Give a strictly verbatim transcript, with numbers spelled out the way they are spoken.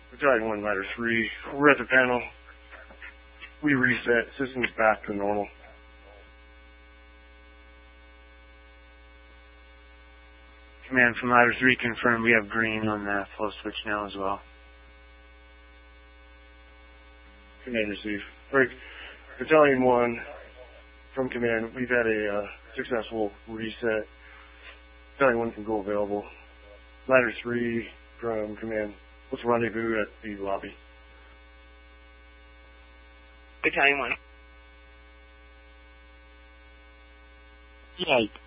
Battalion one, Ladder three. We're at the panel. We reset. System's back to normal. Command from Ladder three, confirmed we have green on the flow switch now as well. Command received. Break. Battalion one, from command, we've had a uh, successful reset. Battalion one can go available. Ladder three, from command, let's rendezvous at the lobby. Battalion one. Eight.